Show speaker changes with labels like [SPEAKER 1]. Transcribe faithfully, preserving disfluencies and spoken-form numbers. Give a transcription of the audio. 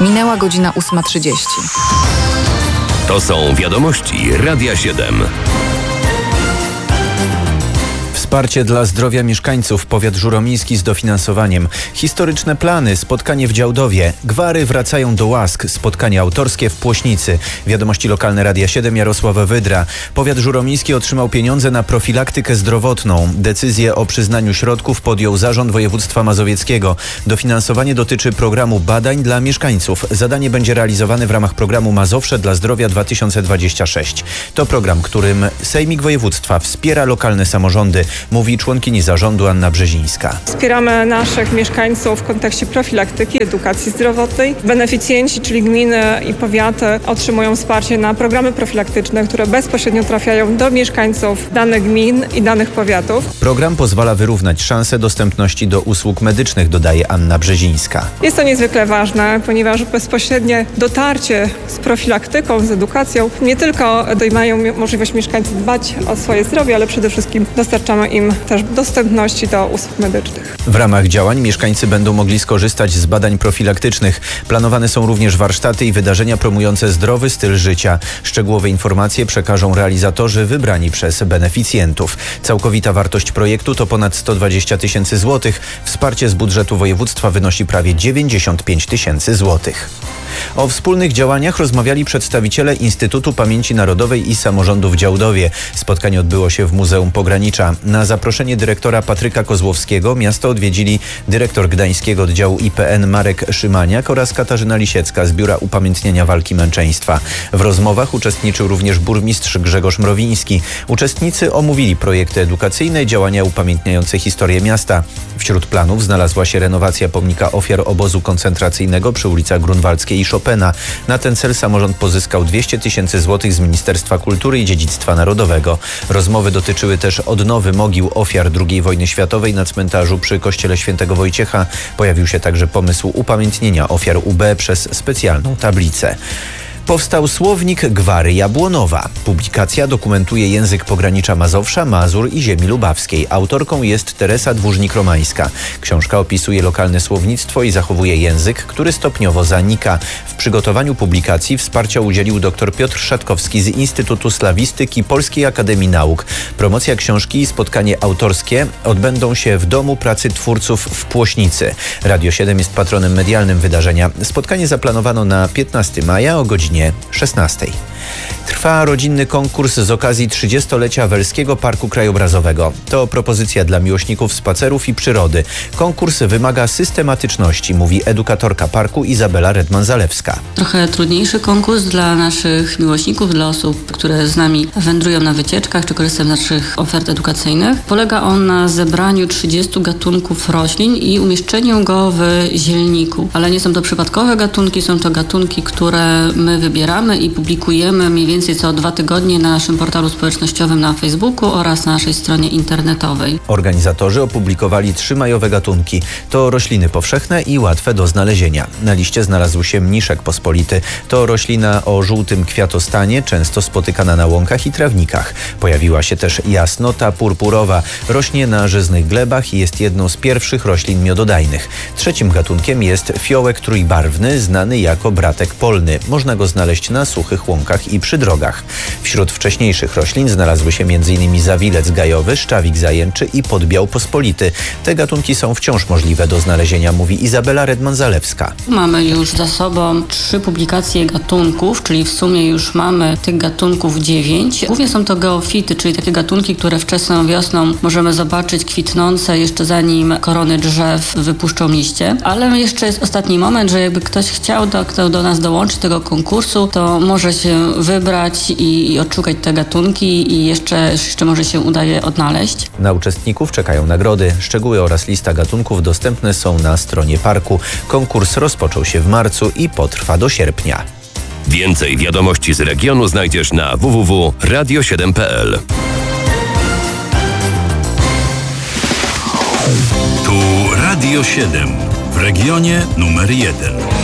[SPEAKER 1] Minęła godzina ósma trzydzieści.
[SPEAKER 2] To są wiadomości Radia siedem.
[SPEAKER 3] Wsparcie dla zdrowia mieszkańców. Powiat żuromiński z dofinansowaniem. Historyczne plany. Spotkanie w Działdowie. Gwary wracają do łask. Spotkanie autorskie w Płośnicy. Wiadomości lokalne Radia siedem. Jarosław Wydra. Powiat żuromiński otrzymał pieniądze na profilaktykę zdrowotną. Decyzję o przyznaniu środków podjął Zarząd Województwa Mazowieckiego. Dofinansowanie dotyczy programu badań dla mieszkańców. Zadanie będzie realizowane w ramach programu Mazowsze dla Zdrowia dwa tysiące dwudziesty szósty. To program, którym Sejmik Województwa wspiera lokalne samorządy, mówi członkini zarządu Anna Brzezińska.
[SPEAKER 4] Wspieramy naszych mieszkańców w kontekście profilaktyki, edukacji zdrowotnej. Beneficjenci, czyli gminy i powiaty, otrzymują wsparcie na programy profilaktyczne, które bezpośrednio trafiają do mieszkańców danych gmin i danych powiatów.
[SPEAKER 3] Program pozwala wyrównać szanse dostępności do usług medycznych, dodaje Anna Brzezińska.
[SPEAKER 4] Jest to niezwykle ważne, ponieważ bezpośrednie dotarcie z profilaktyką, z edukacją nie tylko mają możliwość mieszkańcy dbać o swoje zdrowie, ale przede wszystkim dostarczamy im też dostępności do usług medycznych.
[SPEAKER 3] W ramach działań mieszkańcy będą mogli skorzystać z badań profilaktycznych. Planowane są również warsztaty i wydarzenia promujące zdrowy styl życia. Szczegółowe informacje przekażą realizatorzy wybrani przez beneficjentów. Całkowita wartość projektu to ponad sto dwadzieścia tysięcy złotych. Wsparcie z budżetu województwa wynosi prawie dziewięćdziesiąt pięć tysięcy złotych. O wspólnych działaniach rozmawiali przedstawiciele Instytutu Pamięci Narodowej i Samorządu w Działdowie. Spotkanie odbyło się w Muzeum Pogranicza. Na zaproszenie dyrektora Patryka Kozłowskiego miasto odwiedzili dyrektor Gdańskiego Oddziału I P N Marek Szymaniak oraz Katarzyna Lisiecka z Biura Upamiętnienia Walki Męczeństwa. W rozmowach uczestniczył również burmistrz Grzegorz Mrowiński. Uczestnicy omówili projekty edukacyjne i działania upamiętniające historię miasta. Wśród planów znalazła się renowacja pomnika ofiar obozu koncentracyjnego przy ulicach Grunwaldzkiej i Chopina. Na ten cel samorząd pozyskał dwieście tysięcy złotych z Ministerstwa Kultury i Dziedzictwa Narodowego. Rozmowy dotyczyły też odnowy mogił ofiar drugiej wojny światowej na cmentarzu przy kościele Świętego Wojciecha. Pojawił się także pomysł upamiętnienia ofiar U B przez specjalną tablicę. Powstał słownik Gwary Jabłonowa. Publikacja dokumentuje język pogranicza Mazowsza, Mazur i ziemi lubawskiej. Autorką jest Teresa Dłużnik-Romańska. Książka opisuje lokalne słownictwo i zachowuje język, który stopniowo zanika. W przygotowaniu publikacji wsparcia udzielił dr Piotr Szatkowski z Instytutu Slawistyki Polskiej Akademii Nauk. Promocja książki i spotkanie autorskie odbędą się w Domu Pracy Twórców w Płośnicy. Radio siedem jest patronem medialnym wydarzenia. Spotkanie zaplanowano na piętnastego maja o godzinie szesnastej. Trwa rodzinny konkurs z okazji trzydziestolecia Welskiego Parku Krajobrazowego. To propozycja dla miłośników spacerów i przyrody. Konkurs wymaga systematyczności, mówi edukatorka parku Izabela Redman-Zalewska.
[SPEAKER 5] Trochę trudniejszy konkurs dla naszych miłośników, dla osób, które z nami wędrują na wycieczkach czy korzystają z naszych ofert edukacyjnych. Polega on na zebraniu trzydziestu gatunków roślin i umieszczeniu go w zielniku. Ale nie są to przypadkowe gatunki, są to gatunki, które my wybieramy i publikujemy mniej więcej co dwa tygodnie na naszym portalu społecznościowym na Facebooku oraz na naszej stronie internetowej.
[SPEAKER 3] Organizatorzy opublikowali trzy majowe gatunki. To rośliny powszechne i łatwe do znalezienia. Na liście znalazł się mniszek pospolity. To roślina o żółtym kwiatostanie, często spotykana na łąkach i trawnikach. Pojawiła się też jasnota purpurowa. Rośnie na żyznych glebach i jest jedną z pierwszych roślin miododajnych. Trzecim gatunkiem jest fiołek trójbarwny, znany jako bratek polny. Można go znaleźć na suchych łąkach i przy drogach. Wśród wcześniejszych roślin znalazły się między innymi zawilec gajowy, szczawik zajęczy i podbiał pospolity. Te gatunki są wciąż możliwe do znalezienia, mówi Izabela Redman-Zalewska.
[SPEAKER 5] Mamy już za sobą trzy publikacje gatunków, czyli w sumie już mamy tych gatunków dziewięć. Głównie są to geofity, czyli takie gatunki, które wczesną wiosną możemy zobaczyć kwitnące jeszcze zanim korony drzew wypuszczą liście. Ale jeszcze jest ostatni moment, że jakby ktoś chciał do, kto do nas dołączyć tego konkursu, to może się wybrać i, i odszukać te gatunki i jeszcze, jeszcze może się udaje odnaleźć.
[SPEAKER 3] Na uczestników czekają nagrody. Szczegóły oraz lista gatunków dostępne są na stronie parku. Konkurs rozpoczął się w marcu i potrwa do sierpnia.
[SPEAKER 2] Więcej wiadomości z regionu znajdziesz na w w w kropka radio siedem kropka p l.
[SPEAKER 6] Tu Radio siedem w regionie numer jeden.